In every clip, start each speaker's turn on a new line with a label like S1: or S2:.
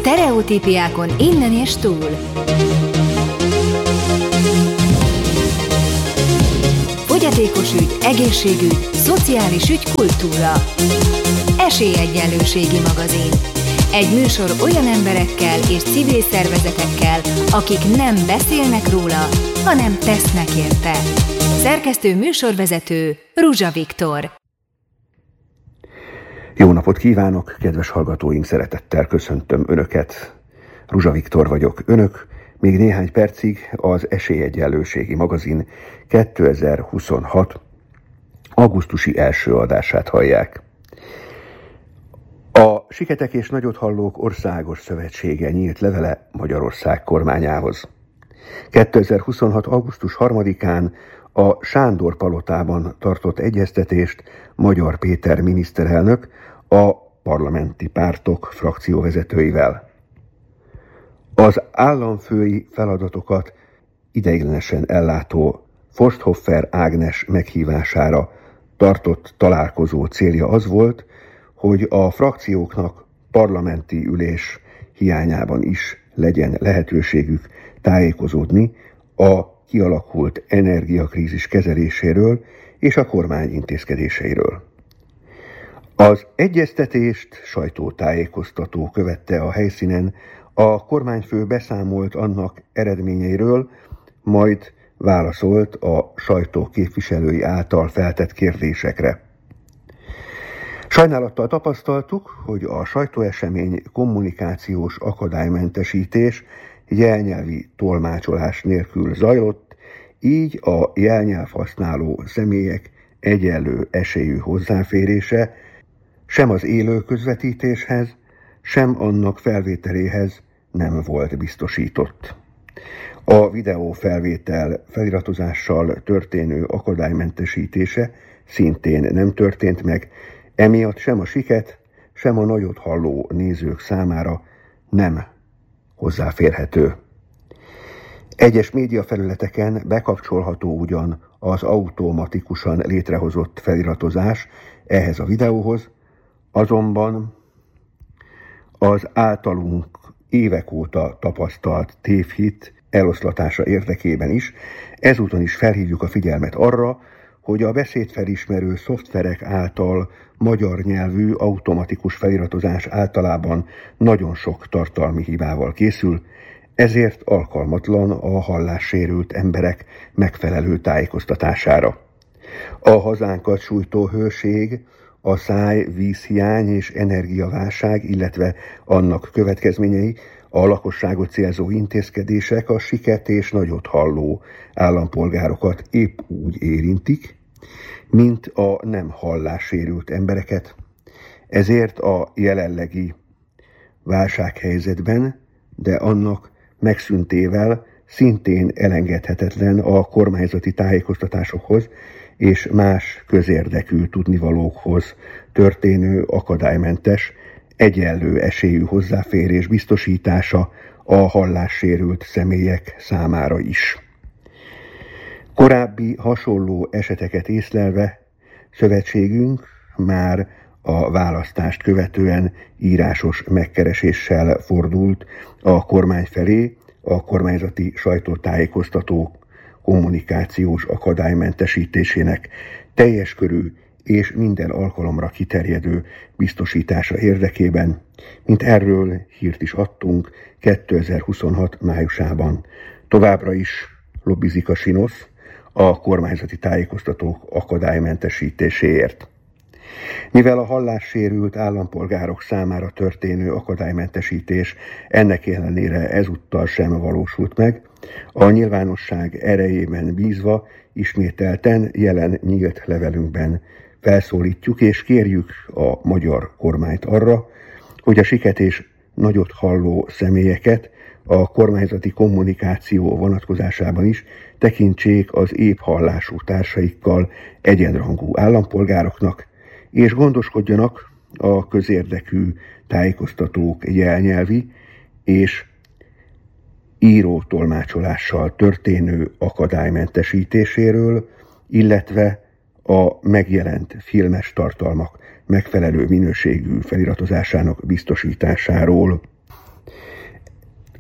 S1: Sztereotípiákon innen és túl. Fogyatékos ügy, egészségügy, szociális ügy, kultúra. Esélyegyenlőségi magazin. Egy műsor olyan emberekkel és civil szervezetekkel, akik nem beszélnek róla, hanem tesznek érte. Szerkesztő műsorvezető Ruzsa Viktor.
S2: Jó napot kívánok, kedves hallgatóink, szeretettel köszöntöm Önöket. Ruzsa Viktor vagyok. Önök még néhány percig az Esélyegyenlőségi magazin 2026. augusztusi első adását hallják. A Siketek és Nagyothallók Országos Szövetsége nyílt levele Magyarország kormányához. 2026. augusztus 3-án a Sándor palotában tartott egyeztetést Magyar Péter miniszterelnök a parlamenti pártok frakcióvezetőivel. Az államfői feladatokat ideiglenesen ellátó Forsthofer Ágnes meghívására tartott találkozó célja az volt, hogy a frakcióknak parlamenti ülés hiányában is legyen lehetőségük tájékozódni a kialakult energiakrízis kezeléséről és a kormány intézkedéseiről. Az egyeztetést sajtótájékoztató követte a helyszínen, a kormányfő beszámolt annak eredményeiről, majd válaszolt a sajtó képviselői által feltett kérdésekre. Sajnálattal tapasztaltuk, hogy a sajtóesemény kommunikációs akadálymentesítés jelnyelvi tolmácsolás nélkül zajlott, így a jelnyelv használó személyek egyenlő esélyű hozzáférése sem az élő közvetítéshez, sem annak felvételéhez nem volt biztosított. A videófelvétel feliratozással történő akadálymentesítése szintén nem történt meg, emiatt sem a Siket, sem a Nagyothalló nézők számára nem hozzáférhető. Egyes médiafelületeken bekapcsolható ugyan az automatikusan létrehozott feliratozás ehhez a videóhoz, azonban az általunk évek óta tapasztalt tévhit eloszlatása érdekében is ezúton is felhívjuk a figyelmet arra, hogy a beszédfelismerő szoftverek által magyar nyelvű automatikus feliratozás általában nagyon sok tartalmi hibával készül, ezért alkalmatlan a hallássérült emberek megfelelő tájékoztatására. A hazánkat sújtó hőség, a vízhiány és energiaválság, illetve annak következményei, a lakosságot célzó intézkedések a Siket és Nagyothalló állampolgárokat épp úgy érintik, mint a nem hallássérült embereket. Ezért a jelenlegi válsághelyzetben, de annak megszüntével szintén elengedhetetlen a kormányzati tájékoztatásokhoz és más közérdekű tudnivalókhoz történő akadálymentes, egyenlő esélyű hozzáférés biztosítása a hallássérült személyek számára is. Korábbi hasonló eseteket észlelve szövetségünk már a választást követően írásos megkereséssel fordult a kormány felé a kormányzati sajtótájékoztatók kommunikációs akadálymentesítésének teljes körű és minden alkalomra kiterjedő biztosítása érdekében, mint erről hírt is adtunk 2026. májusában. Továbbra is lobbizik a Sinosz a kormányzati tájékoztatók akadálymentesítéséért. Mivel a hallássérült állampolgárok számára történő akadálymentesítés ennek ellenére ezúttal sem valósult meg, a nyilvánosság erejében bízva ismételten jelen nyílt levelünkben felszólítjuk és kérjük a magyar kormányt arra, hogy a Siket és Nagyothalló személyeket a kormányzati kommunikáció vonatkozásában is tekintsék az épp hallású társaikkal egyenrangú állampolgároknak, és gondoskodjanak a közérdekű tájékoztatók jelnyelvi és író-tolmácsolással történő akadálymentesítéséről, illetve a megjelent filmes tartalmak megfelelő minőségű feliratozásának biztosításáról.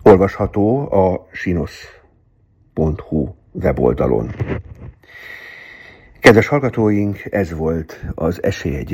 S2: olvasható a sinosz.hu weboldalon. Kedves hallgatóink, ez volt az Esélyegyenlőség